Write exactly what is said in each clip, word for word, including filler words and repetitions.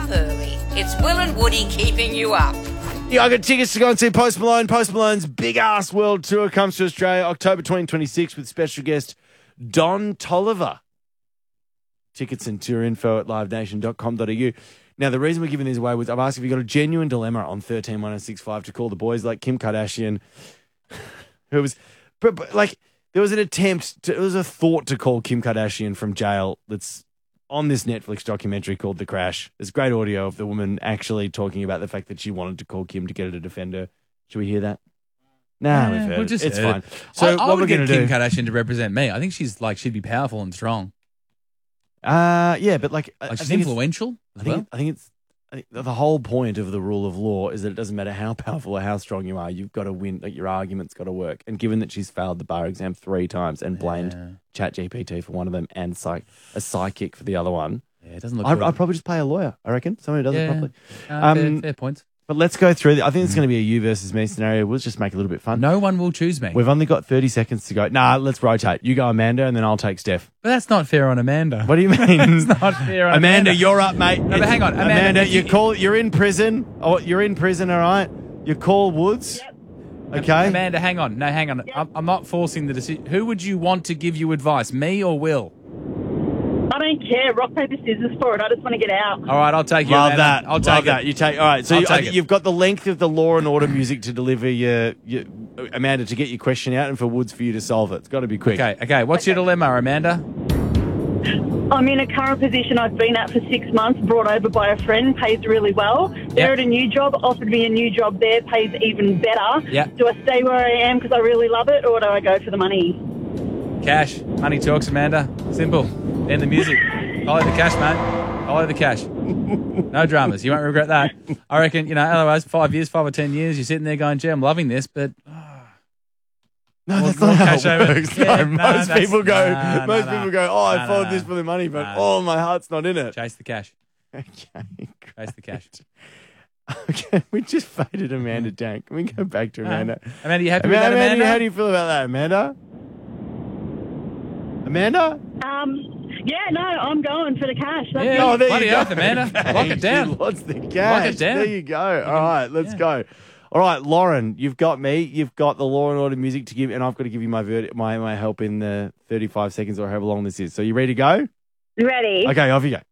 up early. It's Will and Woody keeping you up. Yeah, I got tickets to go and see Post Malone. Post Malone's Big Ass World Tour comes to Australia October twenty twenty-six with special guest Don Toliver. Tickets and tour info at live nation dot com dot a u. Now, the reason we're giving these away was I've asked if you've got a genuine dilemma on thirteen one oh six five to call the boys like Kim Kardashian, who was, but, but, like, there was an attempt, to, there was a thought to call Kim Kardashian from jail that's on this Netflix documentary called The Crash. There's great audio of the woman actually talking about the fact that she wanted to call Kim to get her to defend her. Should we hear that? No, nah, Yeah, we've heard we'll it. just It's heard fine. it. So I, I what would we're get going to Kim do... Kardashian to represent me. I think she's like she'd be powerful and strong. Uh, yeah, but like... I- Like I she's think it's- influential I as think, well. I think it's I think the whole point of the rule of law is that it doesn't matter how powerful or how strong you are, you've got to win. Like your argument's got to work. And given that she's failed the bar exam three times and blamed Yeah. ChatGPT for one of them and psych, a psychic for the other one, Yeah, it doesn't look I'd, good. I'd probably just pay a lawyer. I reckon someone who does Yeah. it properly. Uh, fair, Um, fair points. But let's go through. The, I think it's going to be a you versus me scenario. We'll just make it a little bit fun. No one will choose me. We've only got thirty seconds to go. Nah, let's rotate. You go Amanda, and then I'll take Steph. But that's not fair on Amanda. What do you mean? It's not fair on Amanda, Amanda. you're up, mate. No, but hang on, Amanda, Amanda, if you you- call. You're in prison. Oh, you're in prison. All right. You call Woods. Yep. Okay. Amanda, hang on. No, hang on. I'm, I'm not forcing the decision. Who would you want to give you advice, me or Will? I don't care. Rock, paper, scissors for it. I just want to get out. All right, I'll take you. Love Amanda. that. I'll take Love it. that. You take. All right. So I'll you, I take think it. you've got the length of the Law and Order music to deliver your, your Amanda to get your question out, and for Woods for you to solve it. It's got to be quick. Okay, okay. What's your dilemma, Amanda? I'm in a current position I've been at for six months, brought over by a friend, pays really well. They're Yep. at a new job, offered me a new job there, pays even better. Yep. Do I stay where I am because I really love it, or do I go for the money? Cash. Money talks, Amanda. Simple. End the music. Follow the cash, mate. Follow the cash. No dramas. You won't regret that. I reckon, you know, otherwise, five years, five or ten years, you're sitting there going, gee, I'm loving this, but No, More- that's more not how cash it over. works. Yeah, No, no, most that's- people go. nah, most nah, people nah. go. Oh, I Nah, followed nah, this nah. for the money, but Nah. oh, my heart's not in it. chase the cash. Okay, Chase the cash. okay. We just faded Amanda down. Can we go back to Amanda? Amanda, you happy Amanda, with that, Amanda? how do you feel about that, Amanda? Amanda? Um, yeah, no, I'm going for the cash. That's Yeah. it. Oh, there bloody you go. oath, Amanda. Okay, Lock it down. she lost the cash. down. There you go. All right, let's yeah. go. All right, Lauren, you've got me. You've got the Law and Order music to give, and I've got to give you my verdi- my my help in the thirty-five seconds or however long this is. So you ready to go? Ready. Okay, off you go.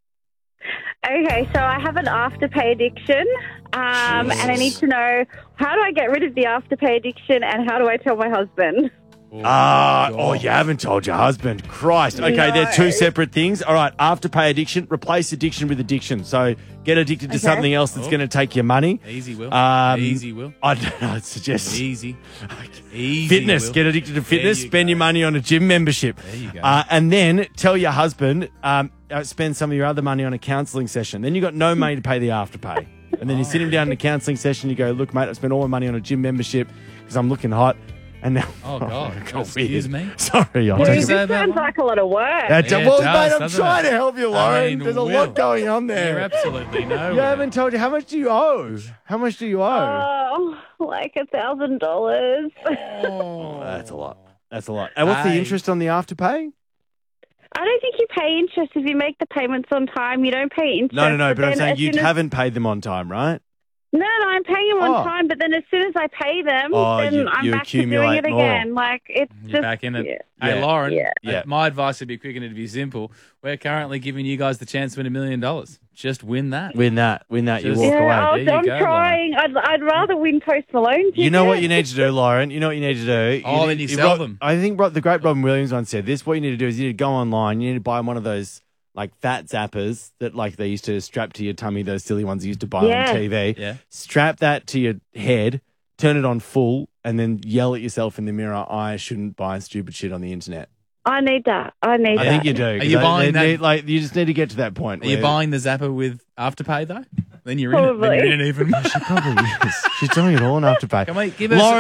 Okay, so I have an afterpay addiction, um, and I need to know how do I get rid of the afterpay addiction, and how do I tell my husband? Ah, oh, you haven't told your husband. Christ. Okay, they're No. two separate things. All right, afterpay addiction, replace addiction with addiction. So get addicted to Okay. something else that's Oh. going to take your money. Easy, Will. Um, Easy, Will. I don't know, I'd suggest Easy. Easy, fitness. Will. Get addicted to fitness. you Spend go. your money on a gym membership. There you go. Uh, and then tell your husband, um, uh, spend some of your other money on a counselling session. Then you got no money to pay the afterpay. And then you sit him down in a counselling session. You go, look, mate, I spent all my money on a gym membership because I'm looking hot. And now, Oh, God. I got Excuse weird. me? Sorry, I'll What take is it. that? This sounds like a lot of work. That's Yeah, a, it well, does, mate, I'm doesn't trying it? to help you, I Lauren. mean, There's a Will. lot going on You're there. absolutely no. You haven't told you. How much do you owe? How much do you owe? Oh, like a thousand dollars. Oh, That's a lot. That's a lot. And what's the Hey. interest on the afterpay? I don't think you pay interest if you make the payments on time. You don't pay interest. No, no, no. But I'm then saying as you soon as- haven't paid them on time, right? No, no, I'm paying them on Oh. time, but then as soon as I pay them, Oh, then you- I'm you back to doing accumulate it more. again. Like it's You're just back in it. yeah. Hey, Yeah. Lauren, Yeah. uh, Yeah. my advice would be quick and it'd be simple. We're currently giving you guys the chance to win a million dollars. Just win that. Win that. Win that. You Just- walk Yeah, away. I'll, There you I'm go, trying. I'd, I'd rather win Post Malone. You know what you need to do, Lauren? You know what you need to do? Oh, you then need- you sell Rob- them. I think Rob- the great Robin Williams once said this. What you need to do is you need to go online. You need to buy one of those like fat zappers that like they used to strap to your tummy, those silly ones you used to buy Yeah. on T V. Yeah. Strap that to your head, turn it on full, and then yell at yourself in the mirror, I shouldn't buy stupid shit on the internet. I need that. I need I that. think you do. Are 'cause you they- buying they that- need- like, you just need to get to that point. Are you where- buying the Zapper with Afterpay, though? Then you're in it. Then Probably. you're in it even. She probably is. She's doing it all on Afterpay. Come on, give us Lauren,